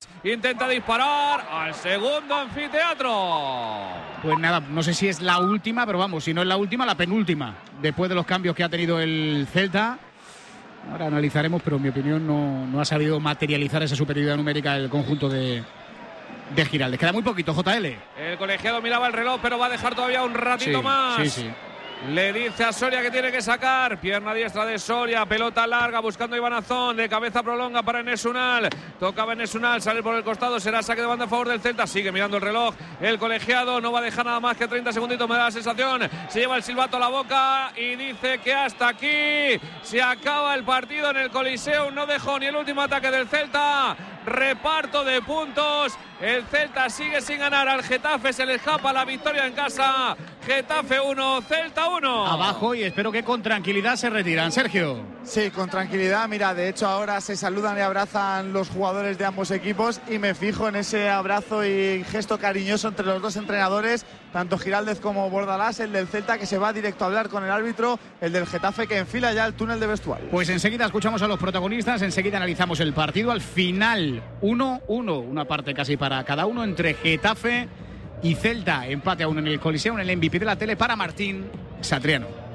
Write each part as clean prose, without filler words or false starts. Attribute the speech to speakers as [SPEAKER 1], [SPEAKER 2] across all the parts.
[SPEAKER 1] Intenta disparar al segundo anfiteatro.
[SPEAKER 2] Pues nada, no sé si es la última, pero vamos, si no es la última, la penúltima. Después de los cambios que ha tenido el Celta. Ahora analizaremos, pero en mi opinión no ha sabido materializar esa superioridad numérica el conjunto de Giraldez. Queda muy poquito, JL.
[SPEAKER 1] El colegiado miraba el reloj, pero va a dejar todavía un ratito más.
[SPEAKER 2] Sí.
[SPEAKER 1] Le dice a Soria que tiene que sacar. Pierna diestra de Soria, pelota larga buscando a Iván Azón. De cabeza prolonga para Enes Unal. Tocaba Enes Unal, sale por el costado. Será saque de banda a favor del Celta. Sigue mirando el reloj. El colegiado no va a dejar nada más que 30 segunditos, me da la sensación. Se lleva el silbato a la boca y dice que hasta aquí se acaba el partido en el Coliseum. No dejó ni el último ataque del Celta. Reparto de puntos. El Celta sigue sin ganar. Al Getafe se le escapa la victoria en casa. Getafe 1, Celta 1.
[SPEAKER 2] Abajo, y espero que con tranquilidad se retiran. Sergio.
[SPEAKER 3] Sí, con tranquilidad. Mira, de hecho ahora se saludan y abrazan los jugadores de ambos equipos y me fijo en ese abrazo y gesto cariñoso entre los dos entrenadores, tanto Giraldez como Bordalás, el del Celta que se va directo a hablar con el árbitro, el del Getafe que enfila ya el túnel de vestuario.
[SPEAKER 2] Pues enseguida escuchamos a los protagonistas, enseguida analizamos el partido. Al final 1-1, una parte casi para cada uno entre Getafe y Celta. Empate a 1 en el Coliseum, en el MVP de la tele para Martín Satriano.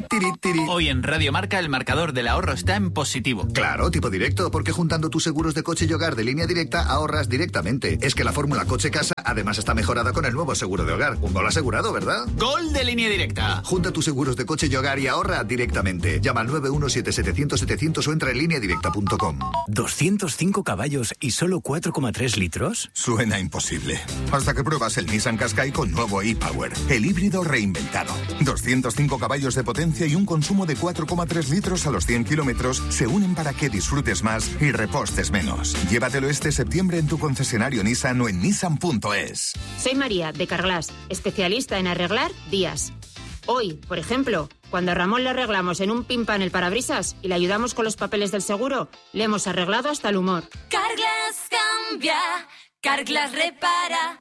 [SPEAKER 4] Hoy en Radio Marca el marcador del ahorro está en positivo.
[SPEAKER 5] Claro, tipo directo, porque juntando tus seguros de coche y hogar de Línea Directa ahorras directamente. Es que la fórmula coche-casa además está mejorada con el nuevo seguro de hogar. Un gol asegurado, ¿verdad?
[SPEAKER 4] ¡Gol de Línea Directa!
[SPEAKER 5] Junta tus seguros de coche y hogar y ahorra directamente. Llama al 917-700-700 o entra en lineadirecta.com.
[SPEAKER 6] ¿205 caballos y solo 4,3 litros?
[SPEAKER 7] Suena imposible. Hasta que pruebas el Nissan Qashqai con nuevo e-Power, el híbrido reinventado. 205 caballos de potencia y un consumo de 4,3 litros a los 100 kilómetros se unen para que disfrutes más y repostes menos. Llévatelo este septiembre en tu concesionario Nissan o en nissan.es.
[SPEAKER 8] Soy María, de Carglass, especialista en arreglar días. Hoy, por ejemplo, cuando a Ramón le arreglamos en un pin-pan el parabrisas y le ayudamos con los papeles del seguro, le hemos arreglado hasta el humor.
[SPEAKER 9] Carglass cambia, Carglass repara.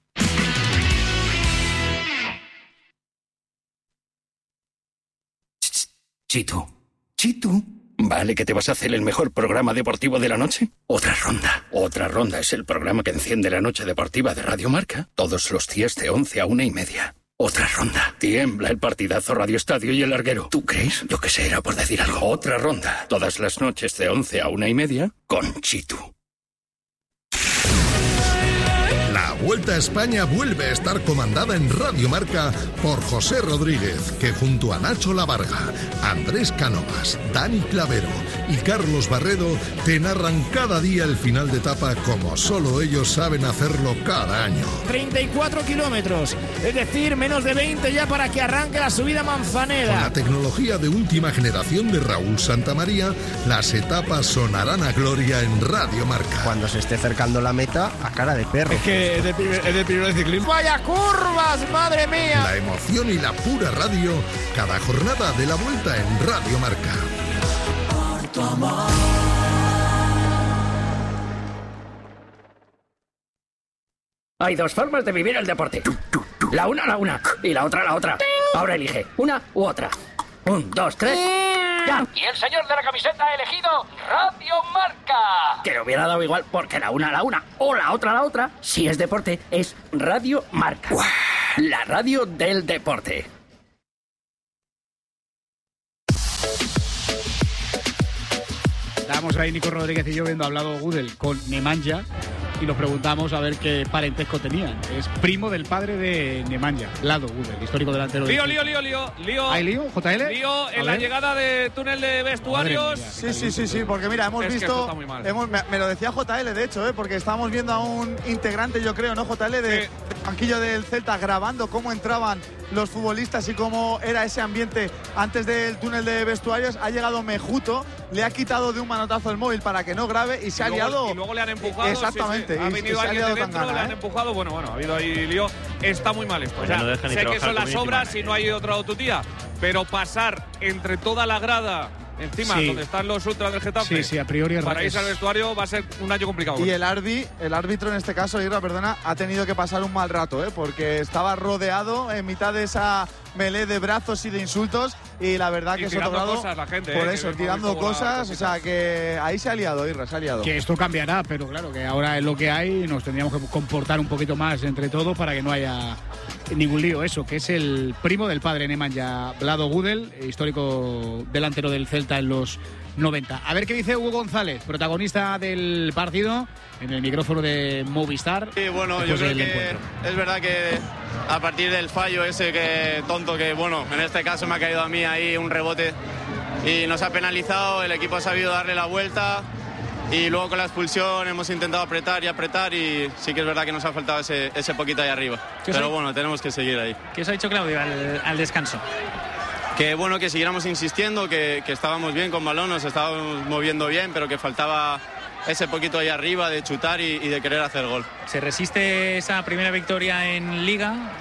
[SPEAKER 10] Chitu, ¿vale que te vas a hacer el mejor programa deportivo de la noche? Otra ronda es el programa que enciende la noche deportiva de Radio Marca, todos los días de 11 a 1:30. Otra ronda. Tiembla el partidazo Radio Estadio y el larguero. ¿Tú crees? Yo que sé, era por decir algo. Otra ronda. Todas las noches de 11 a 1:30 con Chitu.
[SPEAKER 11] La Vuelta a España vuelve a estar comandada en Radio Marca por José Rodríguez, que junto a Nacho Lavarga, Andrés Cánovas, Dani Clavero y Carlos Barredo te narran cada día el final de etapa como solo ellos saben hacerlo cada año.
[SPEAKER 12] 34 kilómetros, es decir, menos de 20 ya para que arranque la subida a Manzaneda.
[SPEAKER 11] Con la tecnología de última generación de Raúl Santamaría, las etapas sonarán a gloria en Radio Marca.
[SPEAKER 13] Cuando se esté acercando la meta, a cara de perro.
[SPEAKER 12] Es que es de primero de ciclismo. ¡Vaya curvas, madre mía!
[SPEAKER 11] La emoción y la pura radio, cada jornada de la Vuelta en Radio Marca.
[SPEAKER 9] Por tu amor.
[SPEAKER 10] Hay dos formas de vivir el deporte. La una y la otra. Ahora elige una u otra. 1, 2, 3. ¡Ya!
[SPEAKER 14] Y el señor de la camiseta ha elegido Radio Marca.
[SPEAKER 10] Que le hubiera dado igual porque la una o la otra, si es deporte, es Radio Marca. ¡Uah! La radio del deporte.
[SPEAKER 2] Estábamos ahí Nico Rodríguez y yo viendo hablado Google con Nemanja y nos preguntamos a ver qué parentesco tenían. Es primo del padre de Nemanja, Lado Google, histórico delantero.
[SPEAKER 1] Lío.
[SPEAKER 2] ¿Hay lío, JL?
[SPEAKER 1] Lío en la llegada de túnel de vestuarios.
[SPEAKER 3] Sí, porque mira, hemos visto, me lo decía JL de hecho, porque estábamos viendo a un integrante, yo creo, ¿no, JL? Del banquillo del Celta grabando cómo entraban los futbolistas y cómo era ese ambiente antes del túnel de vestuarios. Ha llegado Mejuto, le ha quitado de un manotazo el móvil para que no grabe y se ha liado.
[SPEAKER 1] Y luego le han empujado.
[SPEAKER 3] Exactamente.
[SPEAKER 1] Sí. Ha venido alguien de dentro, le han empujado. Bueno, ha habido ahí lío. Está muy mal esto. Sé que son las obras y no hay otra tutía, pero pasar entre toda la grada encima, donde están los ultras del Getafe,
[SPEAKER 2] sí, a priori
[SPEAKER 1] para irse al vestuario va a ser un año complicado.
[SPEAKER 3] Y el árbitro en este caso, Irra, perdona, ha tenido que pasar un mal rato, porque estaba rodeado en mitad de esa melé de brazos y de insultos, y la verdad que es otro lado.
[SPEAKER 1] Cosas, la gente,
[SPEAKER 3] por eso, tirando cosas, o sea que ahí se ha liado, Irra, se ha liado.
[SPEAKER 2] Que esto cambiará, pero claro, que ahora es lo que hay y nos tendríamos que comportar un poquito más entre todos para que no haya ningún lío. Eso, que es el primo del padre Nemanja, Vlado Gudel, histórico delantero del Celta en los 90. A ver qué dice Hugo González, protagonista del partido, en el micrófono de Movistar.
[SPEAKER 15] Sí, bueno, yo creo que es verdad que a partir del fallo ese que tonto, que bueno, en este caso me ha caído a mí ahí un rebote y nos ha penalizado, el equipo ha sabido darle la vuelta y luego con la expulsión hemos intentado apretar y sí que es verdad que nos ha faltado ese poquito ahí arriba. Pero bueno, tenemos que seguir ahí.
[SPEAKER 16] ¿Qué os ha dicho Claudio al descanso?
[SPEAKER 15] Que bueno, que siguiéramos insistiendo, que estábamos bien con balón, nos estábamos moviendo bien, pero que faltaba ese poquito ahí arriba de chutar y de querer hacer gol.
[SPEAKER 16] Se resiste esa primera victoria en Liga.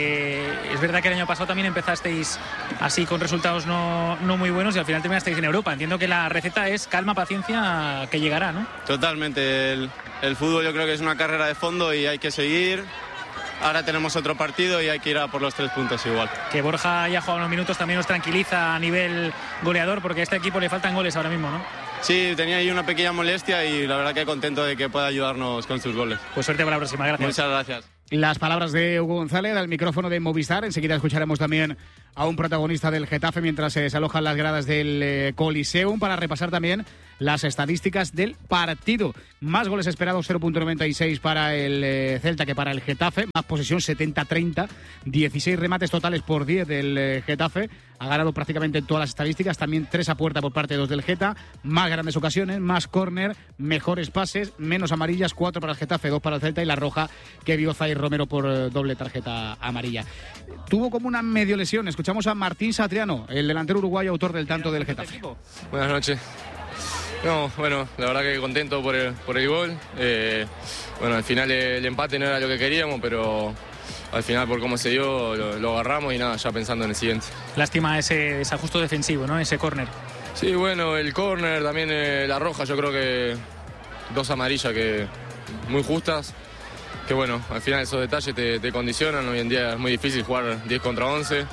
[SPEAKER 16] Es verdad que el año pasado también empezasteis así con resultados no muy buenos y al final terminasteis en Europa. Entiendo que la receta es calma, paciencia, que llegará, ¿no?
[SPEAKER 15] Totalmente. El fútbol yo creo que es una carrera de fondo y hay que seguir. Ahora tenemos otro partido y hay que ir a por los 3 puntos igual.
[SPEAKER 16] Que Borja haya jugado unos minutos también nos tranquiliza a nivel goleador, porque a este equipo le faltan goles ahora mismo, ¿no?
[SPEAKER 15] Sí, tenía ahí una pequeña molestia y la verdad que contento de que pueda ayudarnos con sus goles.
[SPEAKER 16] Pues suerte para la próxima, gracias.
[SPEAKER 15] Muchas gracias.
[SPEAKER 2] Las palabras de Hugo González al micrófono de Movistar. Enseguida escucharemos también a un protagonista del Getafe mientras se alojan las gradas del Coliseum para repasar también las estadísticas del partido. Más goles esperados, 0.96 para el Celta que para el Getafe. Más posesión, 70-30. 16 remates totales por 10 del Getafe. Ha ganado prácticamente en todas las estadísticas. También 3 a puerta por parte de 2 del Geta. Más grandes ocasiones, más córner, mejores pases, menos amarillas, 4 para el Getafe, 2 para el Celta y la roja que vio Zaire Romero por doble tarjeta amarilla. Tuvo como una medio lesión. Escuchamos a Martín Satriano, el delantero uruguayo, autor del tanto del Getafe.
[SPEAKER 17] Buenas noches. No, bueno, la verdad que contento por el gol. Bueno, al final el empate no era lo que queríamos, pero al final por cómo se dio lo agarramos y nada, ya pensando en el siguiente.
[SPEAKER 16] Lástima ese desajusto defensivo, ¿no? Ese córner.
[SPEAKER 17] Sí, bueno, el córner, también la roja, yo creo que 2 amarillas que muy justas. Que bueno, al final esos detalles te condicionan. Hoy en día es muy difícil jugar 10 contra 11.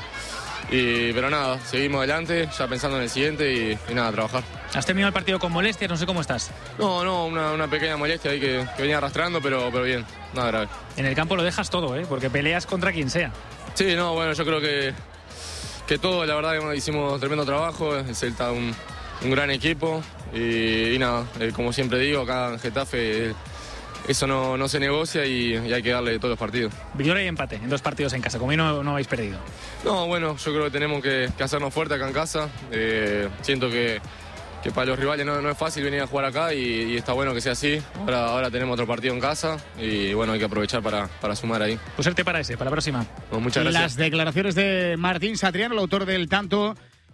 [SPEAKER 17] Pero nada, seguimos adelante, ya pensando en el siguiente y nada, trabajar.
[SPEAKER 16] ¿Has terminado el partido con molestias? No sé cómo estás.
[SPEAKER 17] No, una pequeña molestia ahí que venía arrastrando, pero bien, nada grave.
[SPEAKER 16] En el campo lo dejas todo, porque peleas contra quien sea.
[SPEAKER 17] Sí, no, bueno, yo creo que todo, la verdad que hicimos tremendo trabajo, el Celta un gran equipo y nada, como siempre digo, acá en Getafe eso no se negocia y hay que darle todos los partidos.
[SPEAKER 16] Victoria y empate en 2 partidos en casa, como hoy no habéis perdido.
[SPEAKER 17] No, bueno, yo creo que tenemos que hacernos fuerte acá en casa. Siento que para los rivales no es fácil venir a jugar acá y está bueno que sea así. Ahora tenemos otro partido en casa y bueno, hay que aprovechar para sumar ahí.
[SPEAKER 16] Pues suerte para la próxima.
[SPEAKER 17] Bueno, muchas gracias.
[SPEAKER 2] Las declaraciones de Martín Satriano, el autor del tanto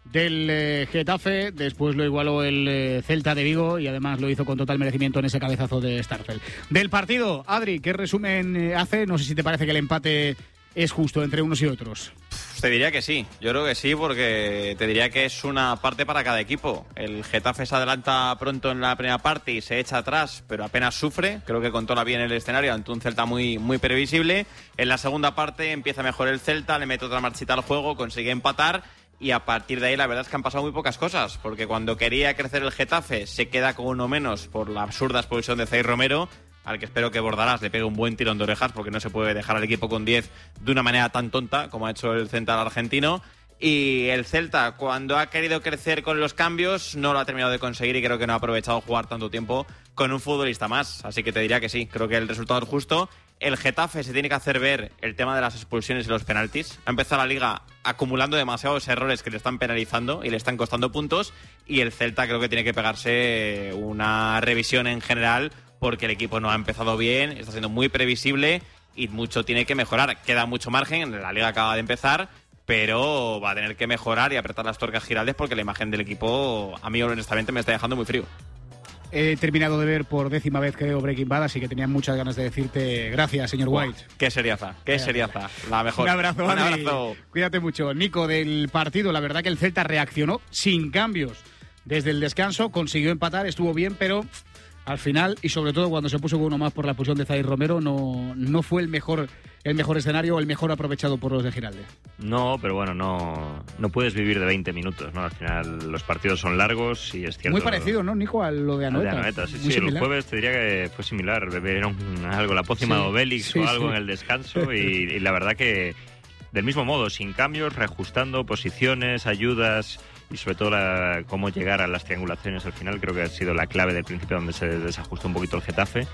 [SPEAKER 2] del Getafe, después lo igualó el Celta de Vigo y además lo hizo con total merecimiento en ese cabezazo de Starfel. Del partido, Adri, ¿qué resumen hace? No sé si te parece que el empate es justo entre unos y otros.
[SPEAKER 18] Te diría que sí, yo creo que sí, porque te diría que es una parte para cada equipo. El Getafe se adelanta pronto en la primera parte y se echa atrás, pero apenas sufre. Creo que controla bien el escenario ante un Celta muy previsible. En la segunda parte empieza mejor el Celta, le mete otra marchita al juego, consigue empatar. Y a partir de ahí la verdad es que han pasado muy pocas cosas, porque cuando quería crecer el Getafe se queda con uno menos por la absurda expulsión de Zaire Romero, al que espero que Bordalás le pegue un buen tirón de orejas, porque no se puede dejar al equipo con 10 de una manera tan tonta como ha hecho el central argentino. Y el Celta, cuando ha querido crecer con los cambios, no lo ha terminado de conseguir y creo que no ha aprovechado jugar tanto tiempo con un futbolista más. Así que te diría que sí, creo que el resultado es justo. El Getafe se tiene que hacer ver el tema de las expulsiones y los penaltis. Ha empezado la Liga acumulando demasiados errores que le están penalizando y le están costando puntos. Y el Celta creo que tiene que pegarse una revisión en general, porque el equipo no ha empezado bien, está siendo muy previsible y mucho tiene que mejorar. Queda mucho margen, la Liga acaba de empezar, pero va a tener que mejorar y apretar las tuercas Giraldez, porque la imagen del equipo, a mí honestamente, me está dejando muy frío.
[SPEAKER 2] He terminado de ver por 10ª vez, creo, Breaking Bad, así que tenía muchas ganas de decirte gracias, señor White.
[SPEAKER 18] Qué seriaza, la mejor.
[SPEAKER 2] Un abrazo. Cuídate mucho. Nico, del partido, la verdad que el Celta reaccionó sin cambios desde el descanso, consiguió empatar, estuvo bien, pero al final, y sobre todo cuando se puso uno más por la expulsión de Zaire Romero, no fue el mejor escenario o el mejor aprovechado por los de Giraldez.
[SPEAKER 19] No, pero bueno, no puedes vivir de 20 minutos, ¿no? Al final los partidos son largos y es cierto.
[SPEAKER 2] Muy parecido, ¿no, Nico, a lo de Anoeta?
[SPEAKER 19] Sí, el jueves te diría que fue similar. Bebieron algo, la pócima de Obélix o algo en el descanso y la verdad que del mismo modo, sin cambios, reajustando posiciones, ayudas y sobre todo cómo llegar a las triangulaciones al final, creo que ha sido la clave del principio donde se desajustó un poquito el Getafe.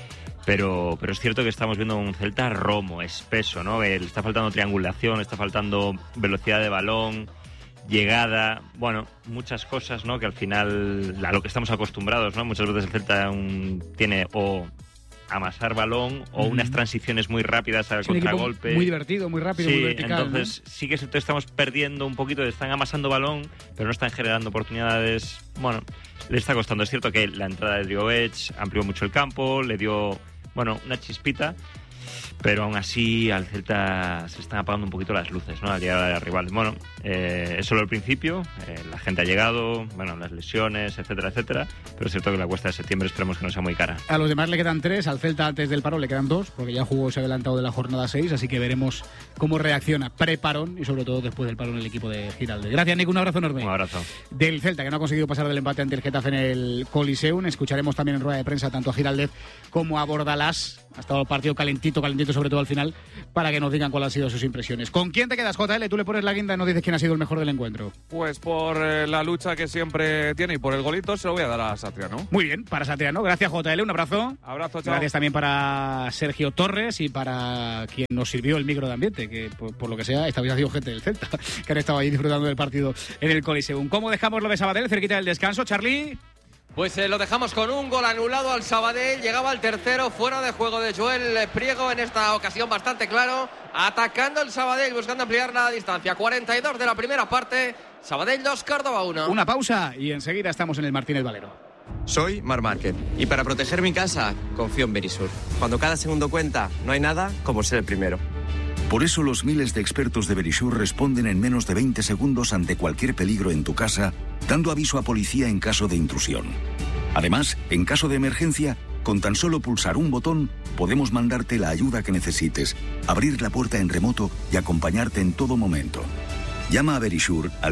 [SPEAKER 19] Pero es cierto que estamos viendo un Celta romo, espeso, ¿no? Le está faltando triangulación, está faltando velocidad de balón, llegada, bueno, muchas cosas, ¿no? Que al final, a lo que estamos acostumbrados, ¿no? Muchas veces el Celta tiene o amasar balón o unas transiciones muy rápidas al contragolpe.
[SPEAKER 2] Muy divertido, muy rápido, muy vertical.
[SPEAKER 19] Entonces sí que estamos perdiendo un poquito, están amasando balón, pero no están generando oportunidades. Bueno, le está costando. Es cierto que la entrada de Driovic amplió mucho el campo, le dio, una chispita, pero aún así al Celta se están apagando un poquito las luces, ¿no? Al llegar al rival. Bueno, es solo el principio, la gente ha llegado, las lesiones, etcétera, etcétera, pero es cierto que la cuesta de septiembre esperemos que no sea muy cara.
[SPEAKER 2] A los demás le quedan 3, al Celta antes del paro le quedan 2, porque ya jugó ese adelantado de la jornada 6, así que veremos cómo reacciona pre-parón y sobre todo después del parón el equipo de Giraldez. Gracias, Nico, un abrazo enorme.
[SPEAKER 19] Un abrazo.
[SPEAKER 2] Del Celta, que no ha conseguido pasar del empate ante el Getafe en el Coliseum, escucharemos también en rueda de prensa tanto a Giraldez como a Bordalás. Ha estado el partido calentito sobre todo al final, para que nos digan cuáles han sido sus impresiones. ¿Con quién te quedas, JL? Tú le pones la guinda y nos dices quién ha sido el mejor del encuentro.
[SPEAKER 1] Pues por la lucha que siempre tiene y por el golito se lo voy a dar a Satriano.
[SPEAKER 2] Muy bien, para Satriano. Gracias, JL. Un abrazo.
[SPEAKER 1] Abrazo, chao.
[SPEAKER 2] Gracias también para Sergio Torres y para quien nos sirvió el micro de ambiente, que por lo que sea, esta vez ha sido gente del Celta, que han estado ahí disfrutando del partido en el Coliseum. ¿Cómo dejamos lo de Sabadell cerquita del descanso, Charlie?
[SPEAKER 20] Pues lo dejamos con un gol anulado al Sabadell. Llegaba el tercero, fuera de juego de Joel Priego, en esta ocasión bastante claro, atacando el Sabadell, buscando ampliar la distancia. 42 de la primera parte, Sabadell 2, Córdoba 1.
[SPEAKER 2] Una pausa y enseguida estamos en el Martínez Valero.
[SPEAKER 21] Soy Marc Márquez y para proteger mi casa confío en Verisur. Cuando cada segundo cuenta, no hay nada como ser el primero.
[SPEAKER 22] Por eso los miles de expertos de Verisur responden en menos de 20 segundos ante cualquier peligro en tu casa, dando aviso a policía en caso de intrusión. Además, en caso de emergencia, con tan solo pulsar un botón, podemos mandarte la ayuda que necesites, abrir la puerta en remoto y acompañarte en todo momento. Llama a Verisur al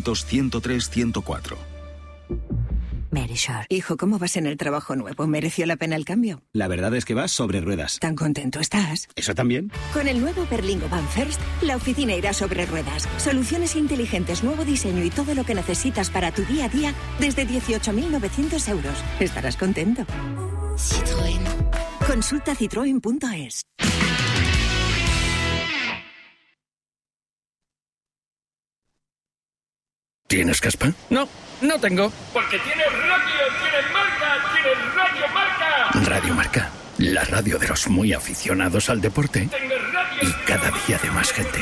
[SPEAKER 22] 900-103-104.
[SPEAKER 23] Verisur. Hijo, ¿cómo vas en el trabajo nuevo? ¿Mereció la pena el cambio?
[SPEAKER 24] La verdad es que vas sobre ruedas.
[SPEAKER 23] ¿Tan contento estás?
[SPEAKER 24] ¿Eso también?
[SPEAKER 23] Con el nuevo Berlingo Van First, la oficina irá sobre ruedas. Soluciones inteligentes, nuevo diseño y todo lo que necesitas para tu día a día desde 18.900 euros. Estarás contento. Citroën. Consulta citroen.es.
[SPEAKER 10] ¿Tienes caspa?
[SPEAKER 12] No tengo.
[SPEAKER 14] Porque tienes Radio Marca.
[SPEAKER 10] Radio Marca, la radio de los muy aficionados al deporte y cada día de más gente.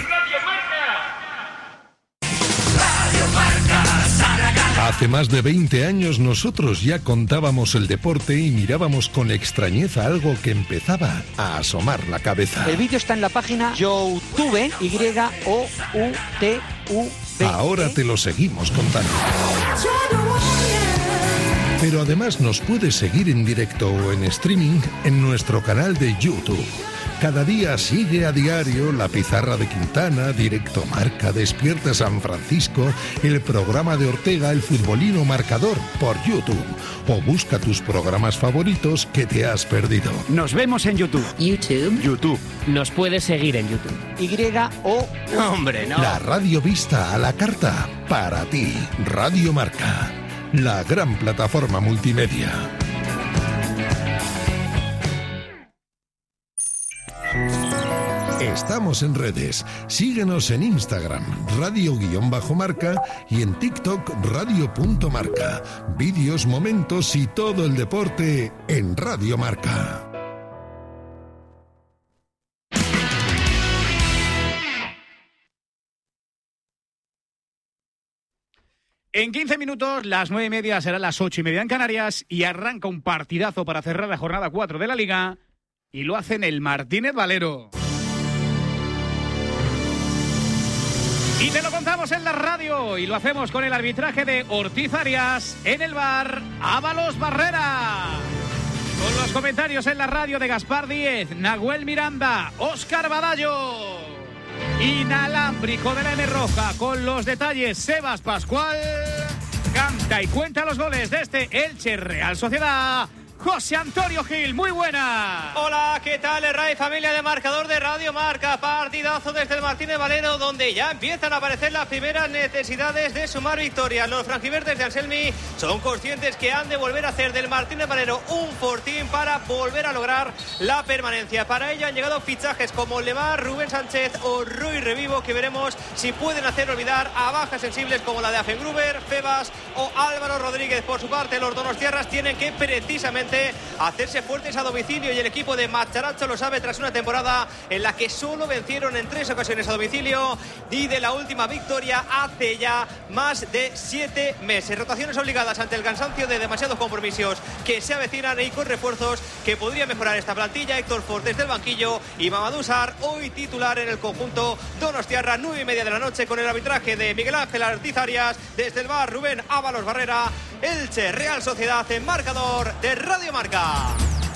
[SPEAKER 11] Hace más de 20 años nosotros ya contábamos el deporte y mirábamos con extrañeza algo que empezaba a asomar la cabeza.
[SPEAKER 25] El vídeo está en la página YouTube, YOUTV.
[SPEAKER 11] Ahora te lo seguimos contando. Pero además nos puedes seguir en directo o en streaming en nuestro canal de YouTube. Cada día sigue a diario La Pizarra de Quintana, Directo Marca, Despierta San Francisco, el programa de Ortega, El Futbolino Marcador por YouTube. O busca tus programas favoritos que te has perdido.
[SPEAKER 25] Nos vemos en YouTube.
[SPEAKER 11] YouTube.
[SPEAKER 25] Nos puedes seguir en YouTube.
[SPEAKER 11] ¡Hombre, no! La radio vista a la carta para ti. Radio Marca, la gran plataforma multimedia. Estamos en redes. Síguenos en Instagram, radio_marca, y en TikTok, radio.marca. Vídeos, momentos y todo el deporte en Radio Marca.
[SPEAKER 2] En 15 minutos, las 9:30 serán las 8:30 en Canarias y arranca un partidazo para cerrar la jornada 4 de la Liga y lo hace en el Martínez Valero. Y te lo contamos en la radio y lo hacemos con el arbitraje de Ortiz Arias, en el VAR, Ábalos Barrera. los comentarios en la radio de Gaspar Díez, Nahuel Miranda, Óscar Badallo. Inalámbrico de la M Roja con los detalles Sebas Pascual. Canta y cuenta los goles de este Elche Real Sociedad, José Antonio Gil. Muy buena.
[SPEAKER 4] Hola, ¿qué tal, Ray? Familia de Marcador de Radio Marca. Partidazo desde el Martínez Valero, donde ya empiezan a aparecer las primeras necesidades de sumar victorias. Los franjiverdes de Anselmi son conscientes que han de volver a hacer del Martínez Valero un fortín para volver a lograr la permanencia. Para ello han llegado fichajes como Lemar, Rubén Sánchez o Rui Revivo, que veremos si pueden hacer olvidar a bajas sensibles como la de Afengruber, Febas o Álvaro Rodríguez. Por su parte, los donostiarras tienen que precisamente hacerse fuertes a domicilio, y el equipo de Matarazzo lo sabe tras una temporada en la que solo vencieron en 3 ocasiones a domicilio, y de la última victoria hace ya más de 7 meses. Rotaciones obligadas ante el cansancio de demasiados compromisos que se avecinan, y con refuerzos que podría mejorar esta plantilla. Héctor Ford desde el banquillo y Mamadou Sarr hoy titular en el conjunto donostiarra. 9:30 de la noche, con el arbitraje de Miguel Ángel Ortiz Arias. Desde el bar, Rubén Ábalos Barrera. Elche Real Sociedad en Marcador de Radio Marca.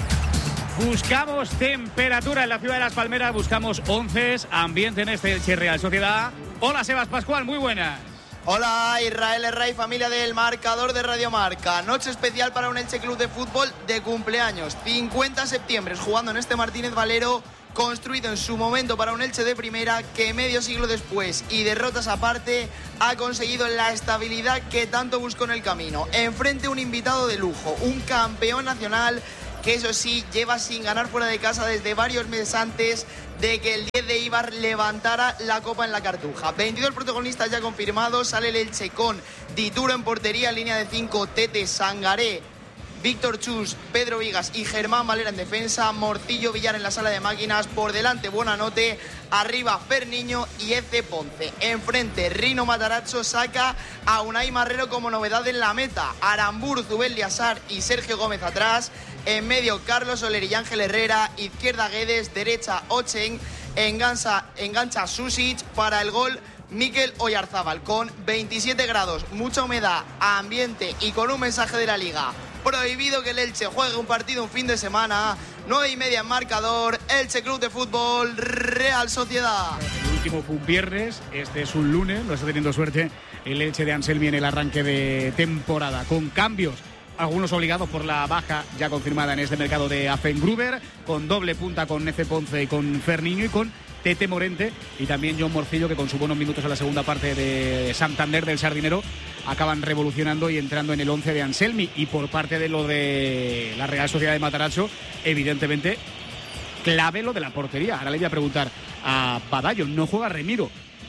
[SPEAKER 2] Buscamos temperatura en la ciudad de Las Palmeras, buscamos 11, ambiente en este Elche Real Sociedad. Hola, Sebas Pascual, muy buenas.
[SPEAKER 5] Hola, Israel Herray, familia del Marcador de Radio Marca. Noche especial para un Elche Club de Fútbol de cumpleaños. 50 septiembre jugando en este Martínez Valero, construido en su momento para un Elche de primera, que medio siglo después y derrotas aparte ha conseguido la estabilidad que tanto buscó en el camino. Enfrente un invitado de lujo, un campeón nacional que eso sí lleva sin ganar fuera de casa desde varios meses antes de que el 10 de Ibar levantara la copa en la Cartuja. 22 protagonistas ya confirmados. Sale el Elche con Dituro en portería, en línea de 5 Tete, Sangaré, Víctor Chus, Pedro Vigas y Germán Valera en defensa. Morcillo, Villar en la sala de máquinas. Por delante, Buonanotte. Arriba, Ferniño y Eze Ponce. Enfrente, Rino Matarazzo saca a Unai Marrero como novedad en la meta. Aramburu, Zubel Liasar y Sergio Gómez atrás. En medio, Carlos Soler y Ángel Herrera. Izquierda, Guedes. Derecha, Ochen. Engancha Susic. Para el gol, Mikel Oyarzábal. Con 27 grados, mucha humedad, ambiente y con un mensaje de la Liga: prohibido que el Elche juegue un partido un fin de semana. 9:30 en Marcador. Elche Club de Fútbol Real Sociedad.
[SPEAKER 2] El último fue un viernes, este es un lunes. No está teniendo suerte el Elche de Anselmi en el arranque de temporada, con cambios, algunos obligados por la baja ya confirmada en este mercado de Afengruber, con doble punta con Eze Ponce y con Ferniño, y con Tete Morente y también John Morcillo, que con sus buenos minutos en la segunda parte de Santander del Sardinero acaban revolucionando y entrando en el 11 de Anselmi. Y por parte de lo de la Real Sociedad de Matarazzo, evidentemente clave lo de la portería. Ahora le voy a preguntar a Badallo. No juega Remiro,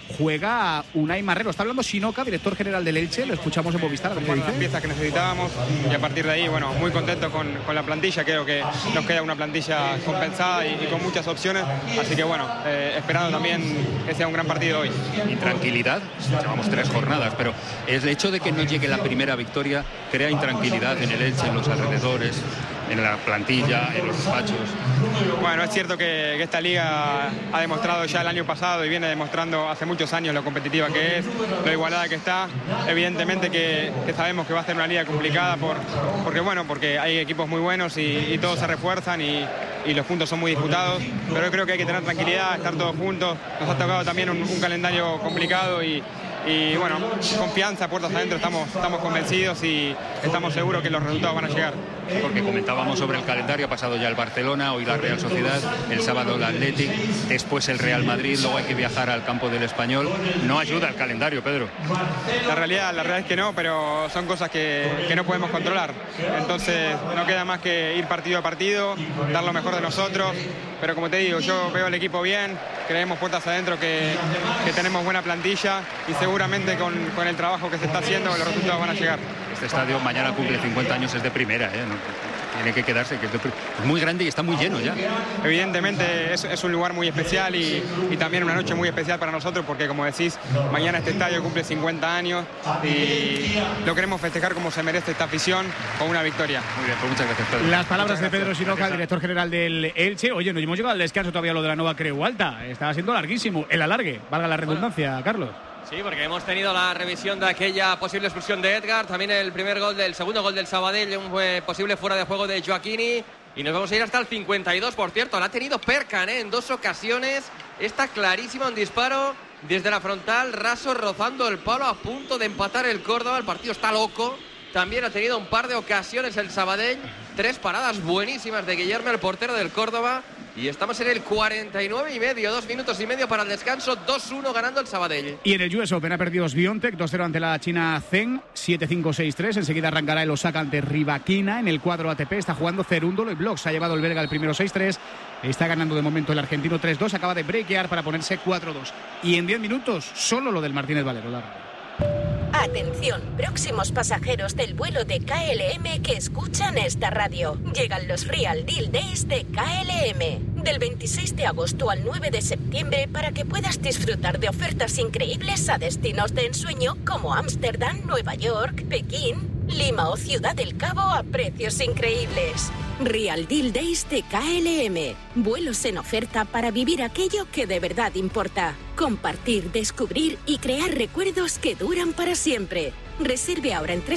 [SPEAKER 2] juega Unai Marrero. Está hablando Sinoca, director general del Elche. Lo escuchamos en Movistar.
[SPEAKER 6] Las piezas que necesitábamos, y a partir de ahí, bueno, muy contento con la plantilla. Creo que nos queda una plantilla compensada y con muchas opciones. Así que bueno, esperando también que sea un gran partido hoy.
[SPEAKER 7] Intranquilidad, llevamos 3 jornadas, pero el hecho de que no llegue la primera victoria crea intranquilidad en el Elche, en los alrededores, en la plantilla, en los despachos.
[SPEAKER 6] Bueno, es cierto que esta liga ha demostrado ya el año pasado y viene demostrando hace muchos años lo competitiva que es, lo igualada que está. Evidentemente que sabemos que va a ser una liga complicada porque hay equipos muy buenos y todos se refuerzan y los puntos son muy disputados, pero yo creo que hay que tener tranquilidad, estar todos juntos. Nos ha tocado también un calendario complicado y bueno, confianza, puertas adentro, estamos convencidos y estamos seguros que los resultados van a llegar.
[SPEAKER 7] Porque comentábamos sobre el calendario, ha pasado ya el Barcelona, hoy la Real Sociedad, el sábado el Athletic, después el Real Madrid, luego hay que viajar al campo del Español. No ayuda el calendario, Pedro.
[SPEAKER 6] La realidad es que no, pero son cosas que no podemos controlar. Entonces no queda más que ir partido a partido, dar lo mejor de nosotros. Pero como te digo, yo veo al equipo bien, creemos puertas adentro que tenemos buena plantilla y seguramente con el trabajo que se está haciendo los resultados van a llegar.
[SPEAKER 7] Este estadio mañana cumple 50 años, es de primera, tiene que quedarse, que es muy grande y está muy lleno ya.
[SPEAKER 6] Evidentemente es un lugar muy especial y también una noche muy especial para nosotros, porque como decís, mañana este estadio cumple 50 años y lo queremos festejar como se merece esta afición, con una victoria.
[SPEAKER 7] Muy bien, pues muchas gracias, Pedro.
[SPEAKER 2] Las palabras de Pedro Sinoca, el director general del Elche. Oye, no hemos llegado al descanso todavía, lo de la nueva Creu Alta. Estaba siendo larguísimo, el alargue, valga la redundancia, Carlos.
[SPEAKER 20] Sí, porque hemos tenido la revisión de aquella posible expulsión de Edgar, también el segundo gol del Sabadell, un posible fuera de juego de Joaquini. Y nos vamos a ir hasta el 52, por cierto. La ha tenido Perkan, en 2 ocasiones. Está clarísimo un disparo desde la frontal, raso, rozando el palo, a punto de empatar el Córdoba. El partido está loco. También ha tenido un par de ocasiones el Sabadell. 3 paradas buenísimas de Guillermo, el portero del Córdoba. Y estamos en el 49 y medio, 2 minutos y medio para el descanso, 2-1 ganando el Sabadell.
[SPEAKER 2] Y en el US Open ha perdido Swiatek 2-0 ante la China Zheng, 7-5-6-3. Enseguida arrancará el Osaka ante Rybakina en el cuadro ATP. Está jugando Cerúndolo y Bloch. Se ha llevado el belga el primero 6-3. Está ganando de momento el argentino 3-2. Acaba de breakear para ponerse 4-2. Y en 10 minutos, solo lo del Martínez Valero.
[SPEAKER 23] Atención, próximos pasajeros del vuelo de KLM que escuchan esta radio. Llegan los Real Deal Days de KLM. Del 26 de agosto al 9 de septiembre para que puedas disfrutar de ofertas increíbles a destinos de ensueño como Ámsterdam, Nueva York, Pekín, Lima o Ciudad del Cabo a precios increíbles. Real Deal Days de KLM. Vuelos en oferta para vivir aquello que de verdad importa. Compartir, descubrir y crear recuerdos que duran para siempre. Reserve ahora en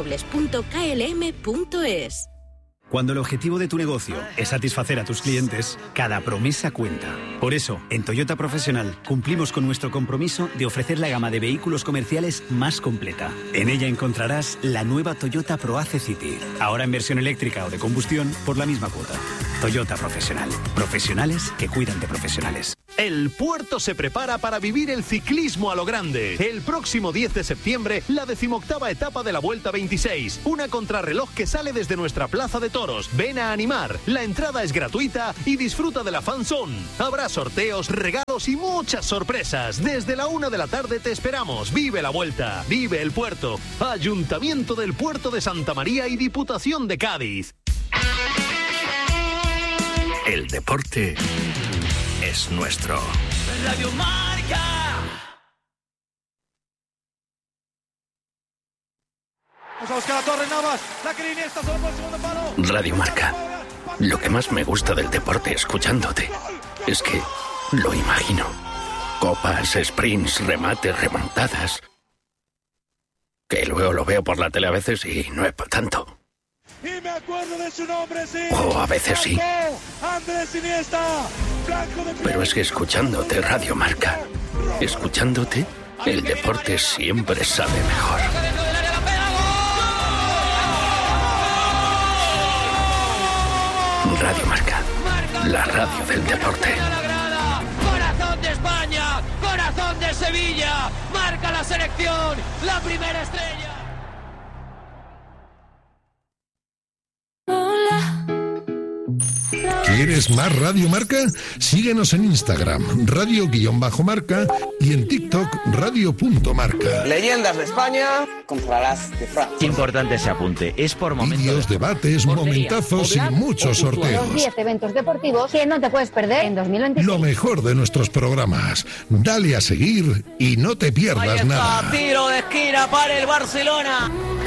[SPEAKER 23] www.klm.es.
[SPEAKER 3] Cuando el objetivo de tu negocio es satisfacer a tus clientes, cada promesa cuenta. Por eso, en Toyota Profesional cumplimos con nuestro compromiso de ofrecer la gama de vehículos comerciales más completa. En ella encontrarás la nueva Toyota ProAce City, ahora en versión eléctrica o de combustión por la misma cuota. Toyota Profesional. Profesionales que cuidan de profesionales.
[SPEAKER 8] El puerto se prepara para vivir el ciclismo a lo grande. El próximo 10 de septiembre, la 18ª etapa de la Vuelta 26. Una contrarreloj que sale desde nuestra plaza de toros. Ven a animar. La entrada es gratuita y disfruta de la fan zone. Habrá sorteos, regalos y muchas sorpresas. Desde la 1 de la tarde te esperamos. Vive la Vuelta. Vive el puerto. Ayuntamiento del Puerto de Santa María y Diputación de Cádiz.
[SPEAKER 10] El deporte es nuestro.
[SPEAKER 14] Radio Marca.
[SPEAKER 9] Vamos a buscar a Torres Navas. La que Iniesta solo por el segundo palo.
[SPEAKER 10] Radio Marca. Lo que más me gusta del deporte escuchándote es que lo imagino. Copas, sprints, remates, remontadas. Que luego lo veo por la tele a veces y no es para tanto.
[SPEAKER 9] Y me acuerdo de su nombre, sí.
[SPEAKER 10] O a veces sí.
[SPEAKER 9] Andrés Iniesta.
[SPEAKER 10] Pero es que escuchándote Radio Marca, escuchándote, el deporte siempre sabe mejor. Radio Marca, la radio del deporte.
[SPEAKER 14] Corazón de España, corazón de Sevilla. Marca la selección, la primera estrella.
[SPEAKER 11] ¿Quieres más Radio Marca? Síguenos en Instagram, radio_marca y en TikTok, radio.marca.
[SPEAKER 13] Leyendas de España contra las de Francia.
[SPEAKER 15] Importante ese apunte, es por momentos.
[SPEAKER 11] Vídeos, debates, momentazos y muchos sorteos.
[SPEAKER 26] Los 10 eventos deportivos que no te puedes perder en 2026.
[SPEAKER 11] Lo mejor de nuestros programas. Dale a seguir y no te pierdas nada.
[SPEAKER 14] Tiro de esquina para el Barcelona.